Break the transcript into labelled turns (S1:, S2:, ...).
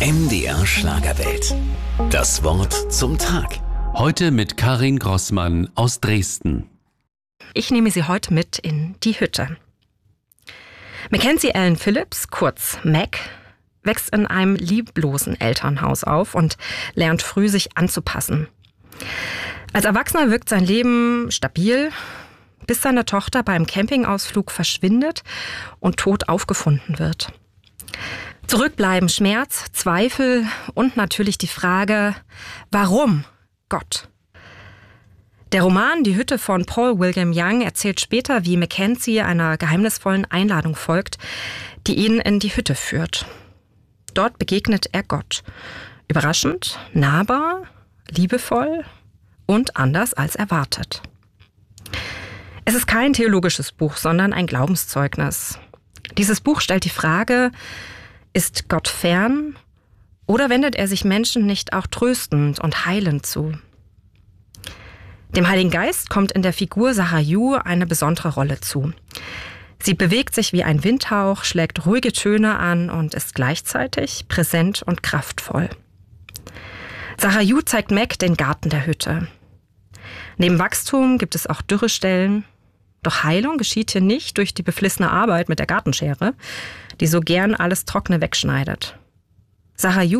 S1: MDR Schlagerwelt. Das Wort zum Tag.
S2: Heute mit Karin Grossmann aus Dresden.
S3: Ich nehme Sie heute mit in die Hütte. Mackenzie Allen Phillips, kurz Mac, wächst in einem lieblosen Elternhaus auf und lernt früh, sich anzupassen. Als Erwachsener wirkt sein Leben stabil, bis seine Tochter beim Campingausflug verschwindet und tot aufgefunden wird. Zurückbleiben Schmerz, Zweifel und natürlich die Frage, warum Gott? Der Roman Die Hütte von Paul William Young erzählt später, wie Mackenzie einer geheimnisvollen Einladung folgt, die ihn in die Hütte führt. Dort begegnet er Gott. Überraschend, nahbar, liebevoll und anders als erwartet. Es ist kein theologisches Buch, sondern ein Glaubenszeugnis. Dieses Buch stellt die Frage, ist Gott fern oder wendet er sich Menschen nicht auch tröstend und heilend zu? Dem Heiligen Geist kommt in der Figur Sarah Yu eine besondere Rolle zu. Sie bewegt sich wie ein Windhauch, schlägt ruhige Töne an und ist gleichzeitig präsent und kraftvoll. Sarah Yu zeigt Mac den Garten der Hütte. Neben Wachstum gibt es auch Dürrestellen. Doch Heilung geschieht hier nicht durch die beflissene Arbeit mit der Gartenschere, die so gern alles Trockene wegschneidet. Sarah Yu